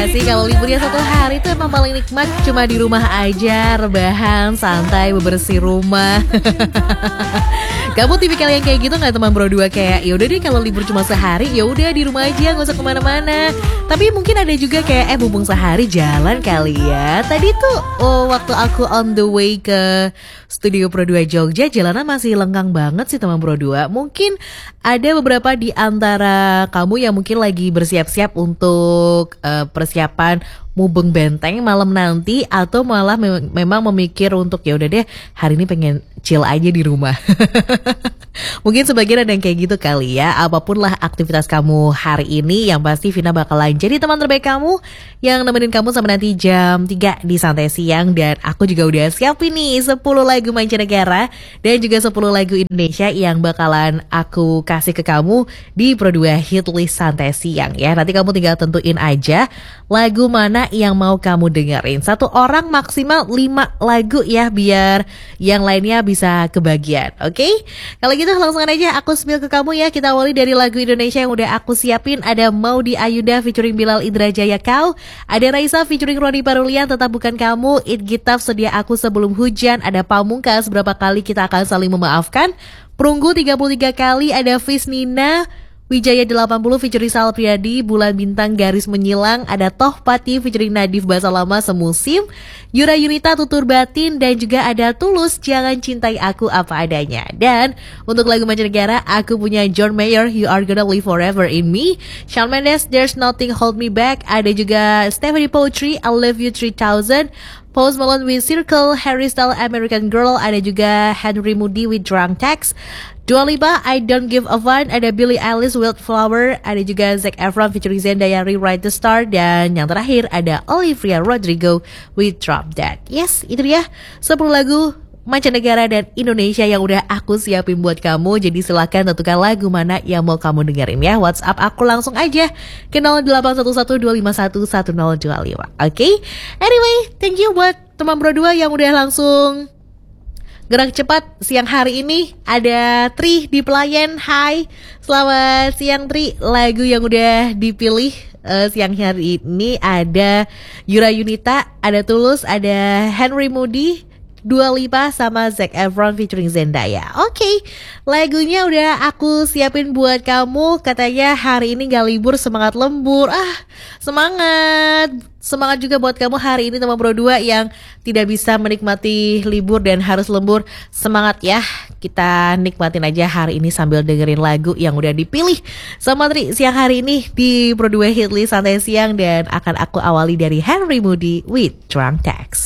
gak sih kalau liburnya 1 hari itu emang paling nikmat, cuma di rumah aja, rebahan, santai, bebersih rumah. Kamu tipikal yang kayak gitu nggak teman bro dua, kayak yaudah deh kalau libur cuma sehari yaudah di rumah aja nggak usah kemana-mana. Tapi mungkin ada juga kayak mumpung sehari jalan kali ya. Tadi tuh waktu aku on the way ke studio Pro 2 Jogja, jalanan masih lengkang banget sih teman Pro 2. Mungkin ada beberapa di antara kamu yang mungkin lagi bersiap-siap untuk persiapan mubeng benteng malam nanti, atau malah memang memikir untuk ya udah deh hari ini pengen chill aja di rumah. Mungkin sebagian ada yang kayak gitu kali ya. Apapun lah aktivitas kamu hari ini, yang pasti Vina bakalan jadi teman terbaik kamu yang nemenin kamu sampai nanti jam 3 di Santai Siang. Dan aku juga udah siapin nih 10 lagu mancanegara dan juga 10 lagu Indonesia yang bakalan aku kasih ke kamu di Pro 2 Hitlist Santai Siang ya. Nanti kamu tinggal tentuin aja lagu mana yang mau kamu dengerin. Satu orang maksimal 5 lagu ya, biar yang lainnya bisa kebagian. Oke? Kalau gitu langsung aja aku spill ke kamu ya. Kita awali dari lagu Indonesia yang udah aku siapin. Ada Maudy Ayunda featuring Bilal Indrajaya Kau. Ada Raisa featuring Roni Parulian Tetap Bukan Kamu. It Gitaf Sedia Aku Sebelum Hujan. Ada Pamungkas Berapa Kali Kita Akan Saling Memaafkan. Perunggu 33 Kali. Ada Fis Nina Wijaya 80 featuring Sal Priadi, Bulan Bintang Garis Menyilang. Ada Toh Pati featuring Nadif Bahasa Lama Semusim, Yura Yunita Tutur Batin, dan juga ada Tulus Jangan Cintai Aku Apa Adanya. Dan untuk lagu mancanegara aku punya John Mayer You Are Gonna Live Forever in Me, Shawn Mendes There's Nothing Hold Me Back. Ada juga Stephanie Poetry I Love You 3000, Post Malone with Circle, Harry Styles American Girl. Ada juga Henry Moody with Drunk Text, Dua Lipa I Don't Give a Fuck. Ada Billie Eilish Wildflower. Ada juga Zac Efron featuring Zendaya Rewrite the Star. Dan yang terakhir ada Olivia Rodrigo with Drop Dead. Yes, itu dia 10 lagu mancanegara dan Indonesia yang udah aku siapin buat kamu. Jadi silahkan tentukan lagu mana yang mau kamu dengerin ya. WhatsApp aku langsung aja ke 081125111025. Oke? Anyway, thank you buat teman Bro 2 yang udah langsung gerak cepat siang hari ini. Ada Tri di Pelayan. Hai, selamat siang Tri. Lagu yang udah dipilih siang hari ini ada Yura Yunita, ada Tulus, ada Henry Moody, Dua Lipa, sama Zac Efron featuring Zendaya. Oke, lagunya udah aku siapin buat kamu. Katanya hari ini gak libur, semangat lembur. Semangat juga buat kamu hari ini teman Bro 2 yang tidak bisa menikmati libur dan harus lembur. Semangat ya, kita nikmatin aja hari ini sambil dengerin lagu yang udah dipilih sama Tri siang hari ini di Pro 2 Hitlist Santai Siang. Dan akan aku awali dari Henry Moody with Drunk Text.